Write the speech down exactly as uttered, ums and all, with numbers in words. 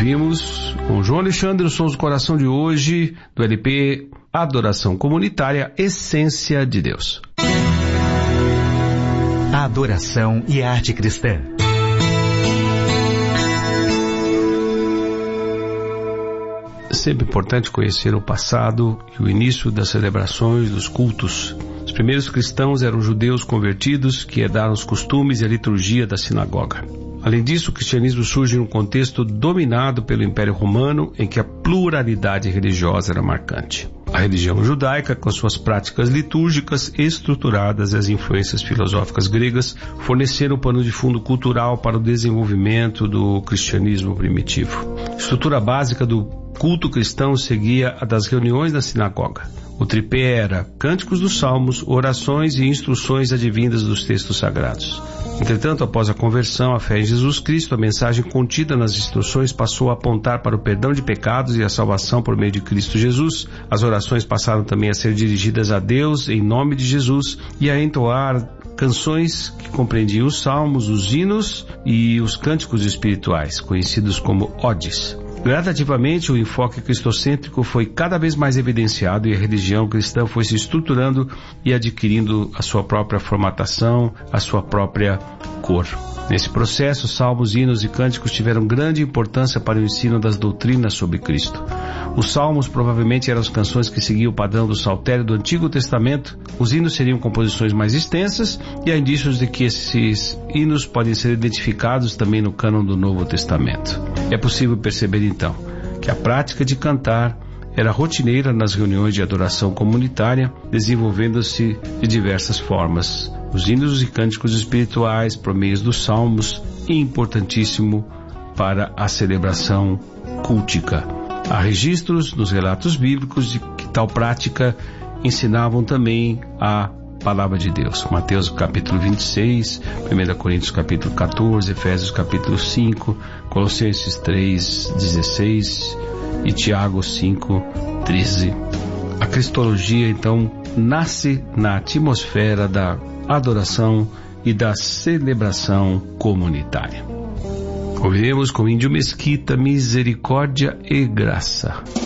Ouvimos com João Alexandre os sons do coração de hoje, do L P Adoração Comunitária, Essência de Deus. A adoração e a arte cristã. É sempre importante conhecer o passado e o início das celebrações dos cultos. Os primeiros cristãos eram judeus convertidos que herdaram os costumes e a liturgia da sinagoga. Além disso, o cristianismo surge num contexto dominado pelo Império Romano, em que a pluralidade religiosa era marcante. A religião judaica, com suas práticas litúrgicas estruturadas e as influências filosóficas gregas, forneceram o pano de fundo cultural para o desenvolvimento do cristianismo primitivo. A estrutura básica do culto cristão seguia a das reuniões da sinagoga. O tripé era cânticos dos salmos, orações e instruções advindas dos textos sagrados. Entretanto, após a conversão à fé em Jesus Cristo, a mensagem contida nas instruções passou a apontar para o perdão de pecados e a salvação por meio de Cristo Jesus. As orações passaram também a ser dirigidas a Deus em nome de Jesus e a entoar canções que compreendiam os salmos, os hinos e os cânticos espirituais, conhecidos como odes. Gradativamente, o enfoque cristocêntrico foi cada vez mais evidenciado e a religião cristã foi se estruturando e adquirindo a sua própria formatação, a sua própria cor. Nesse processo, salmos, hinos e cânticos tiveram grande importância para o ensino das doutrinas sobre Cristo. Os salmos provavelmente eram as canções que seguiam o padrão do saltério do Antigo Testamento. Os hinos seriam composições mais extensas e há indícios de que esses hinos podem ser identificados também no cânon do Novo Testamento. É possível perceber então que a prática de cantar era rotineira nas reuniões de adoração comunitária, desenvolvendo-se de diversas formas. Os hinos e cânticos espirituais, por meio dos salmos, importantíssimo para a celebração cultica. Há registros nos relatos bíblicos de que tal prática ensinavam também a Palavra de Deus. Mateus capítulo vinte e seis, primeira Coríntios capítulo quatorze, Efésios capítulo cinco, Colossenses três, dezesseis e Tiago cinco, treze. A cristologia, então, nasce na atmosfera da adoração e da celebração comunitária. Ouviremos com Índio Mesquita, Misericórdia e Graça.